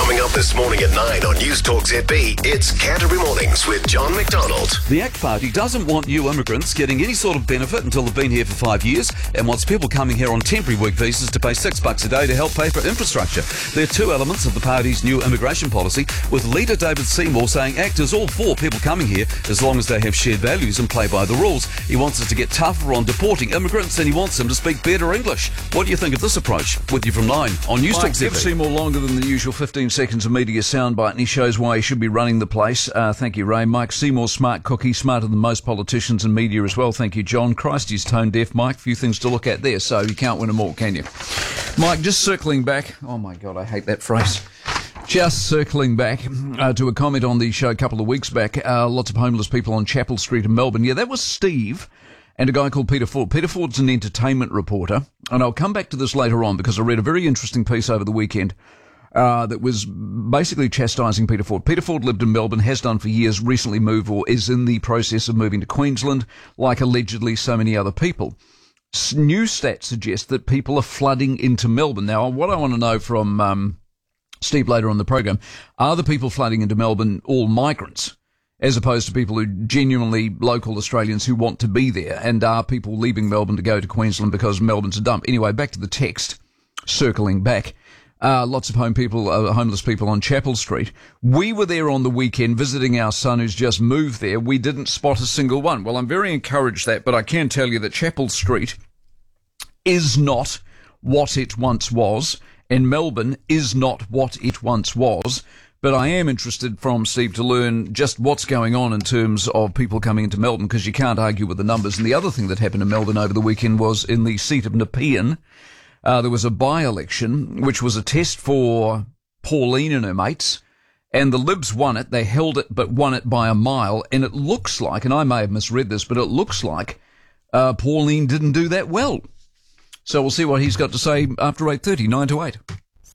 Coming up this morning at 9 on News Talk ZB, it's Canterbury Mornings with John McDonald. The ACT Party doesn't want new immigrants getting any sort of benefit until they've been here for 5 years and wants people coming here on temporary work visas to pay $6 a day to help pay for infrastructure. There are two elements of the party's new immigration policy, with leader David Seymour saying ACT is all for people coming here as long as they have shared values and play by the rules. He wants us to get tougher on deporting immigrants and he wants them to speak better English. What do you think of this approach? With you from 9 on News Talk ZB. Give Seymour longer than the usual 15 seconds of media soundbite, and he shows why he should be running the place. Thank you, Ray. Mike Seymour, smart cookie, smarter than most politicians and media as well. Thank you, John. Christ, he's tone deaf, Mike. Few things to look at there, so you can't win them all, can you? Mike, just circling back. Oh, my God, I hate that phrase. Just circling back to a comment on the show a couple of weeks back. Lots of homeless people on Chapel Street in Melbourne. Yeah, that was Steve and a guy called Peter Ford. Peter Ford's an entertainment reporter, and I'll come back to this later on because I read a very interesting piece over the weekend that was basically chastising Peter Ford. Peter Ford lived in Melbourne, has done for years, recently moved or is in the process of moving to Queensland, like allegedly so many other people. New stats suggest that people are flooding into Melbourne. Now, what I want to know from Steve later on the program, are the people flooding into Melbourne all migrants, as opposed to people who genuinely local Australians who want to be there, and are people leaving Melbourne to go to Queensland because Melbourne's a dump? Anyway, back to the text, circling back. Lots of homeless people on Chapel Street. We were there on the weekend visiting our son who's just moved there. We didn't spot a single one. Well, I'm very encouraged that, but I can tell you that Chapel Street is not what it once was, and Melbourne is not what it once was. But I am interested from Steve to learn just what's going on in terms of people coming into Melbourne, because you can't argue with the numbers. And the other thing that happened in Melbourne over the weekend was in the seat of Nepean, there was a by-election, which was a test for Pauline and her mates, and the Libs won it. They held it, but won it by a mile. And it looks like, and I may have misread this, but it looks like Pauline didn't do that well. So we'll see what he's got to say after 8:30, 9 to 8.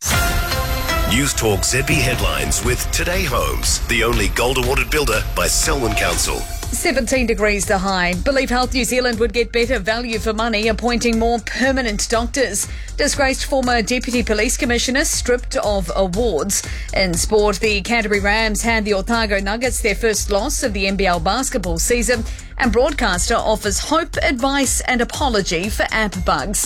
News Talk ZB headlines with Today Homes, the only gold awarded builder by Selwyn Council. 17 degrees the high. Believe Health New Zealand would get better value for money appointing more permanent doctors. Disgraced former Deputy Police Commissioner stripped of awards. In sport, the Canterbury Rams had the Otago Nuggets their first loss of the NBL basketball season. And broadcaster offers hope, advice and apology for app bugs.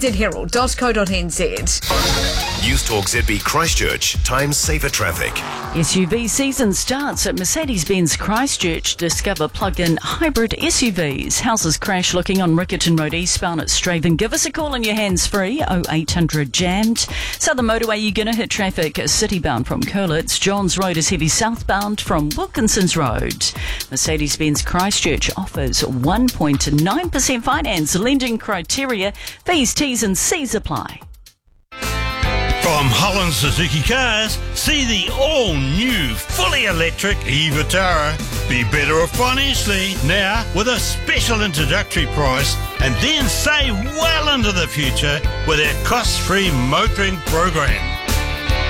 NZherald.co.nz. News Talk ZB Christchurch, times safer traffic. SUV season starts at Mercedes-Benz Christchurch. Discover plug-in hybrid SUVs. Houses crash looking on Riccarton Road eastbound at Straven. Give us a call on your hands-free, 0800 jammed. Southern Motorway, you're going to hit traffic city-bound from Curlitz. Johns Road is heavy southbound from Wilkinson's Road. Mercedes-Benz Christchurch offers 1.9% finance lending criteria. Fees, T's and C's apply. From Holland Suzuki Cars, see the all-new, fully electric e-Vitara. Be better off financially now with a special introductory price, and then save well into the future with our cost-free motoring program.